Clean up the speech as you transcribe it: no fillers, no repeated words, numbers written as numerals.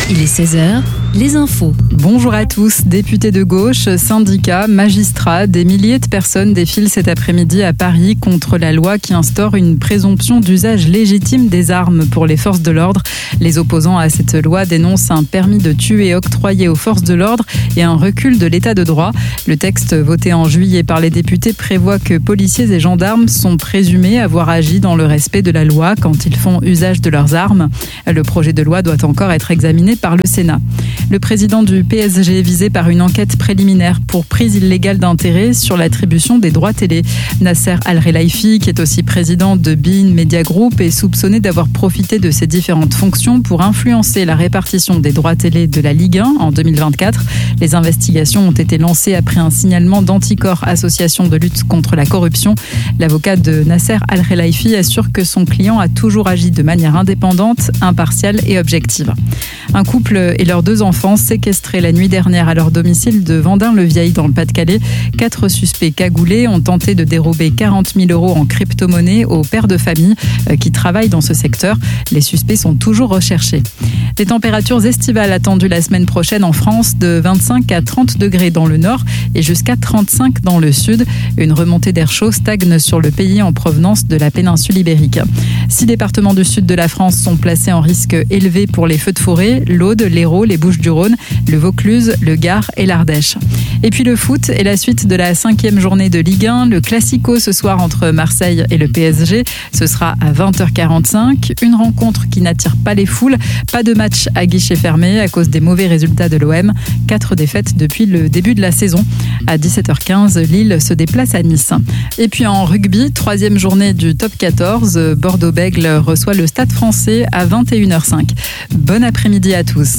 Il est 16h, les infos. Bonjour à tous, députés de gauche, syndicats, magistrats, des milliers de personnes défilent cet après-midi à Paris contre la loi qui instaure une présomption d'usage légitime des armes pour les forces de l'ordre. Les opposants à cette loi dénoncent un permis de tuer octroyé aux forces de l'ordre et un recul de l'état de droit. Le texte voté en juillet par les députés prévoit que policiers et gendarmes sont présumés avoir agi dans le respect de la loi quand ils font usage de leurs armes. Le projet de loi doit encore être examiné par le Sénat. Le président du PSG est visé par une enquête préliminaire pour prise illégale d'intérêt sur l'attribution des droits télé. Nasser Al-Khelaifi, qui est aussi président de beIN Media Group, est soupçonné d'avoir profité de ses différentes fonctions pour influencer la répartition des droits télé de la Ligue 1 en 2024. Les investigations ont été lancées après un signalement d'Anticor, association de lutte contre la corruption. L'avocat de Nasser Al-Khelaifi assure que son client a toujours agi de manière indépendante, impartiale et objective. Un couple et leurs 2 enfants séquestrés la nuit dernière à leur domicile de Vendin-le-Vieil dans le Pas-de-Calais. 4 suspects cagoulés ont tenté de dérober 40 000 € en crypto-monnaie aux pères de famille qui travaillent dans ce secteur. Les suspects sont toujours recherchés. Des températures estivales attendues la semaine prochaine en France, de 25 à 30 degrés dans le nord et jusqu'à 35 dans le sud. Une remontée d'air chaud stagne sur le pays en provenance de la péninsule ibérique. 6 départements du sud de la France sont placés en risque élevé pour les feux de forêt: l'Aude, l'Hérault, les Bouches-du-Rhône, le Vaucluse, le Gard et l'Ardèche. Et puis le foot et la suite de la 5e journée de Ligue 1. Le Classico ce soir entre Marseille et le PSG. Ce sera à 20h45. Une rencontre qui n'attire pas les foules. Pas de match à guichet fermé à cause des mauvais résultats de l'OM. 4 défaites depuis le début de la saison. À 17h15, Lille se déplace à Nice. Et puis en rugby, 3e journée du top 14. Bordeaux-Bègles reçoit le Stade Français à 21h05. Bon après-midi à tous.